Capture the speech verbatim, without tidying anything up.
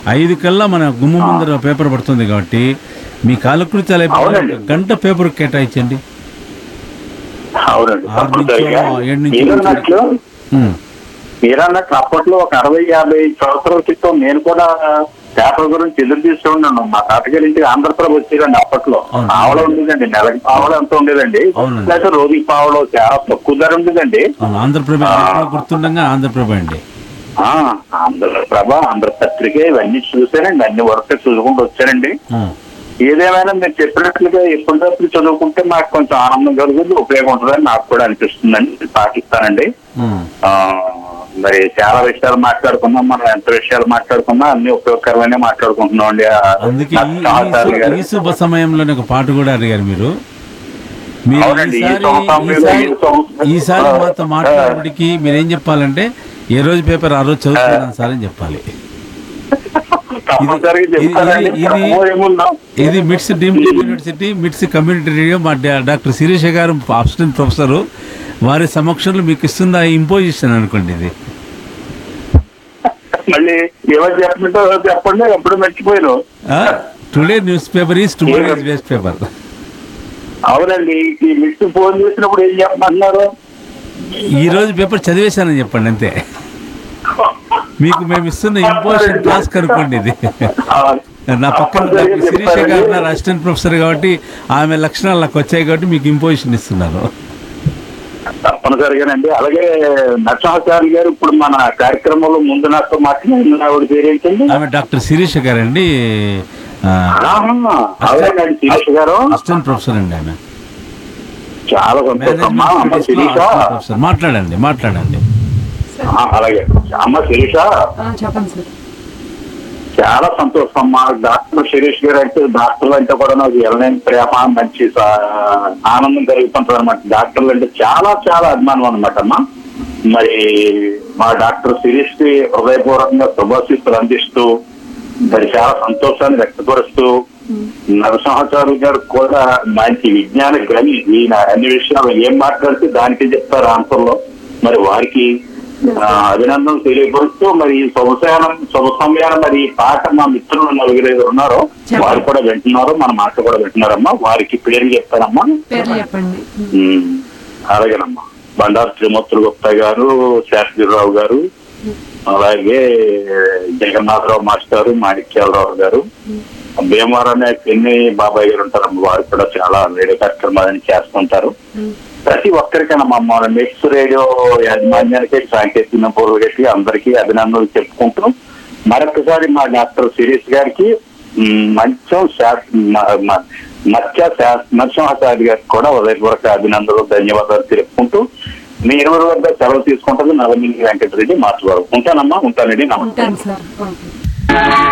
ఐదు కల్లా మన గుమ్మ ముందర పేపర్ పడుతుంది కాబట్టి మీ కాలకృత్యాలు అయిపోయి గంట పేపర్ కేటాయించండి. ఆరు నుంచి ఏడు నుంచి మీరు అన్నట్లు అప్పట్లో ఒక అరవై యాభై సంవత్సరాల క్రితం నేను కూడా పేపర్ గురించి ఎదురు చూస్తూ ఉన్నాను. మా తాతగారి ఇంటికి ఆంధ్రప్రభ వచ్చేదండి. అప్పట్లో పావలో ఉండేదండి, నెలకి పావలో ఎంత ఉండేదండి, లేకపోతే రోజుకి పావలో చాలా తక్కువ ధర ఉండేదండి. ఆంధ్రప్రభ గుర్తుండగా ఆంధ్రప్రభ అండి, ఆంధ్రప్రభ, ఆంధ్రపత్రిక ఇవన్నీ చూసానండి. అన్ని వరకు చూసుకుంటూ వచ్చానండి. ఏదేమైనా మీరు చెప్పినట్లుగా ఎప్పటికప్పుడు చదువుకుంటే మాకు కొంచెం ఆనందం కలుగుతుంది, ఉపయోగం ఉంటుందని నాకు కూడా అనిపిస్తుందండి. పాటిస్తానండి. మరి చాలా విషయాలు మాట్లాడుకున్నాం, మనం ఎంత విషయాలు మాట్లాడుకున్నా అన్ని ఉపయోగకరమైన మాట్లాడుకుంటున్నాం అండి. అందుకే ఈ శుభ సమయంలోనే ఒక పాట కూడా అడిగారు మీరు. ఈసారి మాతో మాట్లాడేటికి మీరేం చెప్పాలంటే ఏ రోజు పేపర్ ఆ రోజు చదువుతున్నాను సార్ అని చెప్పాలి. ఇది మిట్స్ డీమ్డ్ యూనివర్సిటీ, మిట్స్ కమ్యూనిటీ రేడియో. మా డాక్టర్ శిరీష గారు అసిస్టెంట్ ప్రొఫెసర్, వారి సమక్షంలో మీకు ఇస్తున్న ఇంపోజిషన్ అనుకోండి. ఇది మళ్ళీ ఏమని చెప్పమంటో చెప్పండి, ఎప్పుడు మర్చిపోయాను. Today news paper is tomorrow's waste paper. అవునండి, ఈ మిట్స్ ఫోన్ చేసినప్పుడు ఏం చెప్పమంటున్నారు? ఈ రోజు పేపర్ చదివేశానని చెప్పండి అంతే. మీకు మేము ఇస్తున్న ఇంపోజిషన్ టాస్క్ అనుకోండి ఇది. నా పక్కన డాక్టర్ శిరీష గారు ఉన్నారు, అసిస్టెంట్ ప్రొఫెసర్ కాబట్టి ఆమె లక్షణాలు నాకు వచ్చాయి కాబట్టి మీకు ఇంపోజిషన్ ఇస్తున్నాను. తప్పనిసరిగానండి. అలాగే నరసింహాచార్య గారు ఇప్పుడు మన కార్యక్రమంలో ముందు నాతో మాట్లాడిన ఆవిడ పేరు ఏంటండి? ఆమె డాక్టర్ శిరీష గారండి, శిరీష గారు అసిస్టెంట్ ప్రొఫెసర్ అండి. ఆమె చాలా సంతోషం. మాట్లాడండి మాట్లాడండి అలాగే అమ్మ శిరీష, చాలా సంతోషం అమ్మా. డాక్టర్ శిరీష్ గారు అంటే డాక్టర్లు అంటే కూడా నాకు ఎలనైన ప్రేమ, మంచి ఆనందం కలుగుతుంటది అనమాట. డాక్టర్లు అంటే చాలా చాలా అభిమానం అనమాట అమ్మా. మరి మా డాక్టర్ శిరీష్ కి హృదయపూర్వకంగా శుభాశీస్సులు అందిస్తూ మరి చాలా సంతోషాన్ని వ్యక్తపరుస్తూ, నరసింహాచార్య గారు కూడా మంచి విజ్ఞానం కానీ ఈయన అన్ని విషయాలు ఏం మాట్లాడితే దానికి చెప్తారు ఆన్సర్లో. మరి వారికి అభినందనలు తెలియపరుస్తూ మరి ఈ శుభశానం శుభ సమయాన్ని మరి ఈ పాట మా మిత్రులు నలుగురు ఉన్నారో వారు కూడా వింటున్నారు, మన మాట కూడా వింటున్నారమ్మా. వారికి పేరు చెప్తారమ్మా. అలాగేనమ్మా. బండారు శ్రీమూర్తులు గుప్తా గారు, శాస్త్రిరావు గారు, అలాగే జగన్నాథరావు మాస్టారు, మాణిక్యాలరావు గారు, భీమవరం పెన్ని బాబాయ్ గారు ఉంటారమ్మా. వారు కూడా చాలా రేడియో కార్యక్రమాలని చేస్తుంటారు. ప్రతి ఒక్కరికైనా మా మిక్స్ రేడియో యాజమాన్యానికి, సాంకేతిక పూర్వకి అందరికీ అభినందనలు చెప్పుకుంటూ మరొకసారి మా డాక్టర్ శిరీష్ గారికి మంచం మత్స్య నరసింహాచార్య గారికి కూడా ఉదయపూర్వక అభినందనలు, ధన్యవాదాలు తెలుపుకుంటూ మీ ఇరువురు వద్ద సెలవు తీసుకుంటుంది నల్లమిల్లి వెంకటరెడ్డి మాట్లాడు. ఉంటానమ్మా, ఉంటానండి, నమస్కారం.